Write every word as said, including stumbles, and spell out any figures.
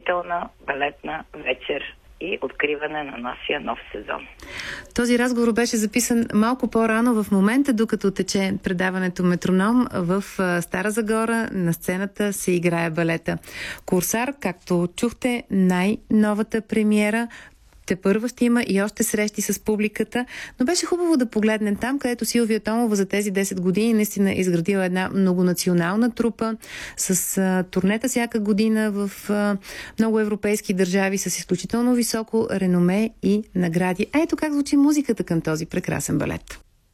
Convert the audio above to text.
положителна балетна вечер и откриване на нашия нов сезон. Този разговор беше записан малко по-рано в момента, докато тече предаването Метроном в Стара Загора. На сцената се играе балета Корсар, както чухте, най-новата премиера. Тепърва ще има и още срещи с публиката, но беше хубаво да погледнем там, където Силвия Томова за тези десет години наистина е изградила една многонационална трупа с а, турнета всяка година в а, много европейски държави с изключително високо реноме и награди. А ето как звучи музиката към този прекрасен балет.